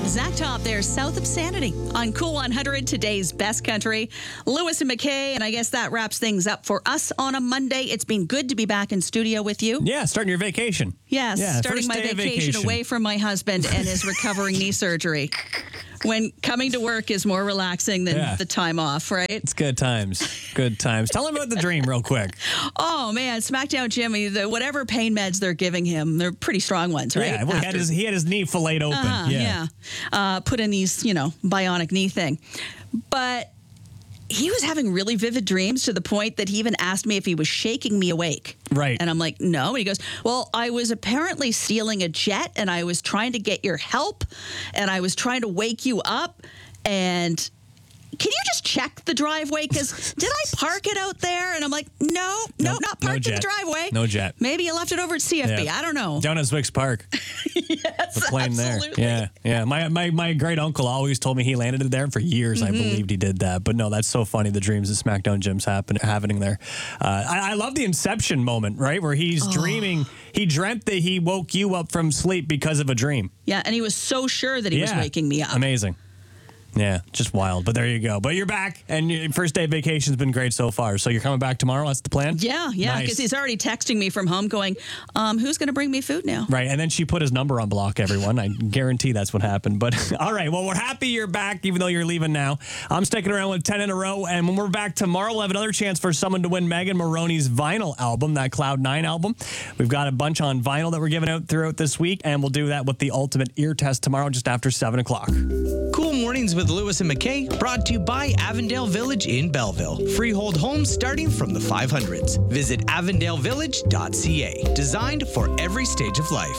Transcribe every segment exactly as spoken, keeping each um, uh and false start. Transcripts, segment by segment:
Zach Top there, south of Sanity on Cool one hundred, today's best country. Lewis and McKay, and I guess that wraps things up for us on a Monday. It's been good to be back in studio with you. Yeah, starting your vacation. Yes, yeah, starting my vacation, vacation away from my husband and his recovering knee surgery. When coming to work is more relaxing than Yeah. the time off, right? It's good times. Good times. Tell him about the dream real quick. Oh, man, SmackDown Jimmy, the, whatever pain meds they're giving him, they're pretty strong ones, right? Yeah, well, he, had his, he had his knee filleted open. Uh-huh, yeah. yeah. Uh, put in these, you know, bionic knee thing. But he was having really vivid dreams to the point that he even asked me if he was shaking me awake. Right. And I'm like, no. And he goes, well, I was apparently stealing a jet and I was trying to get your help and I was trying to wake you up. And can you just check the driveway? Because did I park it out there? And I'm like, no, no, Nope, not no parked in the jet. driveway. No jet. Maybe you left it over at C F B. Yeah. I don't know. Down at Zwicks Park. Yes, The plane absolutely. there. Yeah, yeah. My, my my great uncle always told me he landed it there, and for years Mm-hmm. I believed he did that. But no, that's so funny. The dreams that SmackDown Jim's happen happening there. Uh, I, I love the Inception moment, right, where he's Oh. dreaming. He dreamt that he woke you up from sleep because of a dream. Yeah, and he was so sure that he was Yeah. waking me up. Amazing. Yeah, just wild. But there you go. But you're back, and your first day of vacation's been great so far. So you're coming back tomorrow? That's the plan? Yeah, yeah, Nice. because he's already texting me from home going, um, who's going to bring me food now? Right, and then she put his number on block, everyone. I guarantee that's what happened. But all right, well, we're happy you're back, even though you're leaving now. I'm sticking around with ten in a row, and when we're back tomorrow, we'll have another chance for someone to win Megan Maroney's vinyl album, that Cloud nine album. We've got a bunch on vinyl that we're giving out throughout this week, and we'll do that with the ultimate ear test tomorrow just after seven o'clock. Cool Mornings with Lewis and McKay, brought to you by Avondale Village in Belleville. Freehold homes starting from the five hundreds. Visit avondale village dot c a. Designed for every stage of life.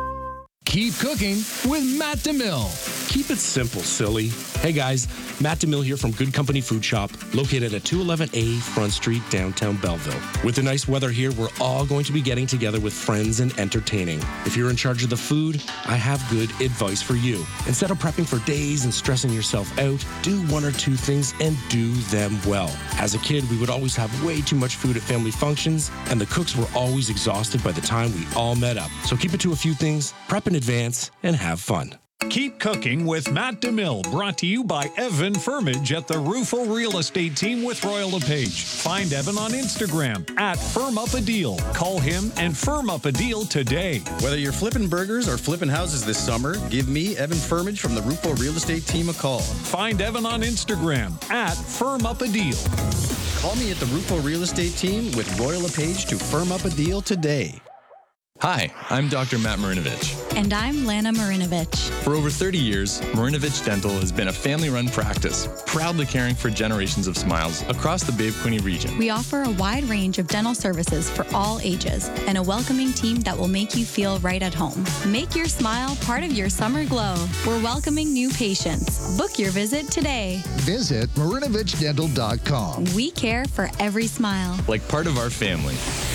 Keep cooking with Matt DeMille. Keep it simple, silly. Hey guys, Matt DeMille here from Good Company Food Shop, located at two eleven A Front Street, downtown Belleville. With the nice weather here, we're all going to be getting together with friends and entertaining. If you're in charge of the food, I have good advice for you. Instead of prepping for days and stressing yourself out, do one or two things and do them well. As a kid, we would always have way too much food at family functions, and the cooks were always exhausted by the time we all met up. So keep it to a few things, prep in advance, and have fun. Keep cooking with Matt DeMille, brought to you by Evan Firmage at the Rufo Real Estate Team with Royal LePage. Find Evan on Instagram at Firm Up a Deal. Call him and firm up a deal today. Whether you're flipping burgers or flipping houses this summer, give me, Evan Firmage from the Rufo Real Estate Team, a call. Find Evan on Instagram at Firm Up a Deal. Call me at the Rufo Real Estate Team with Royal LePage to firm up a deal today. Hi, I'm Doctor Matt Marinovich. And I'm Lana Marinovich. For over thirty years, Marinovich Dental has been a family-run practice, proudly caring for generations of smiles across the Bay of Quinte region. We offer a wide range of dental services for all ages and a welcoming team that will make you feel right at home. Make your smile part of your summer glow. We're welcoming new patients. Book your visit today. Visit marinovich dental dot com. We care for every smile. Like part of our family.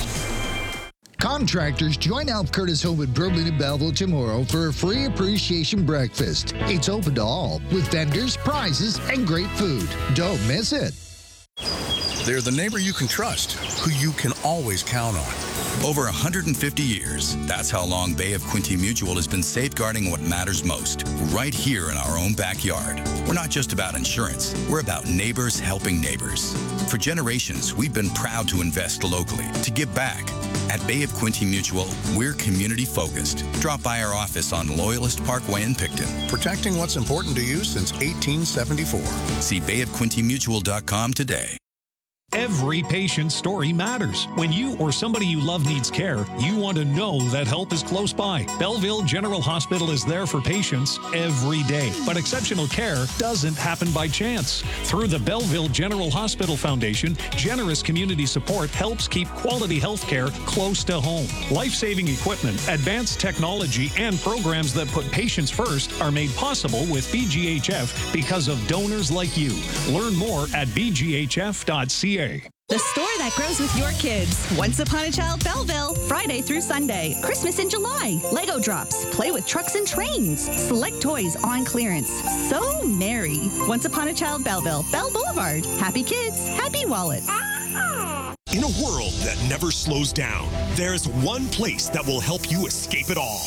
Contractors, join Alf Curtis Home at Brooklyn and Belleville tomorrow for a free appreciation breakfast. It's open to all with vendors, prizes, and great food. Don't miss it. They're the neighbor you can trust, who you can always count on. Over one hundred fifty years, that's how long Bay of Quinte Mutual has been safeguarding what matters most, right here in our own backyard. We're not just about insurance, we're about neighbors helping neighbors. For generations, we've been proud to invest locally, to give back. At Bay of Quinte Mutual, we're community-focused. Drop by our office on Loyalist Parkway in Picton. Protecting what's important to you since eighteen seventy-four. See bay of quinte mutual dot com today. Every patient's story matters. When you or somebody you love needs care, you want to know that help is close by. Belleville General Hospital is there for patients every day. But exceptional care doesn't happen by chance. Through the Belleville General Hospital Foundation, generous community support helps keep quality health care close to home. Life-saving equipment, advanced technology, and programs that put patients first are made possible with B G H F because of donors like you. Learn more at b g h f dot c a. The store that grows with your kids. Once Upon a Child Belleville, Friday through Sunday. Christmas in July. Lego drops. Play with trucks and trains. Select toys on clearance. So merry. Once Upon a Child Belleville. Bell Boulevard. Happy kids. Happy wallets. In a world that never slows down, there's one place that will help you escape it all.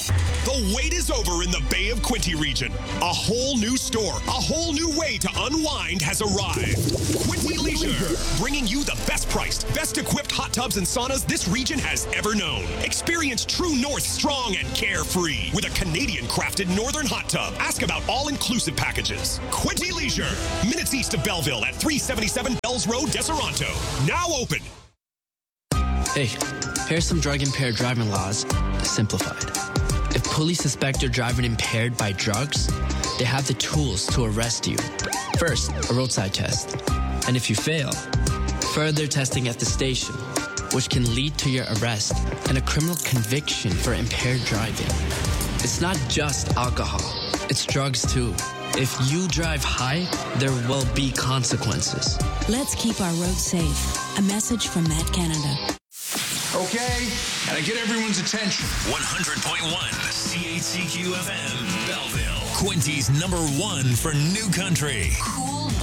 The wait is over in the Bay of Quinte region. A whole new store, a whole new way to unwind has arrived. Quinte Leisure, bringing you the best priced, best equipped hot tubs and saunas this region has ever known. Experience True North strong and carefree with a Canadian crafted Northern hot tub. Ask about all-inclusive packages. Quinte Leisure, minutes east of Belleville at three seventy-seven Bells Road, Deseronto. Now open. Hey, here's some drug-impaired driving laws, simplified. If police suspect you're driving impaired by drugs, they have the tools to arrest you. First, a roadside test. And if you fail, further testing at the station, which can lead to your arrest and a criminal conviction for impaired driving. It's not just alcohol, it's drugs too. If you drive high, there will be consequences. Let's keep our roads safe. A message from Met Canada. Okay, and I get everyone's attention. one hundred point one C H C Q F M, Belleville. Quinte's number one for new country. Cool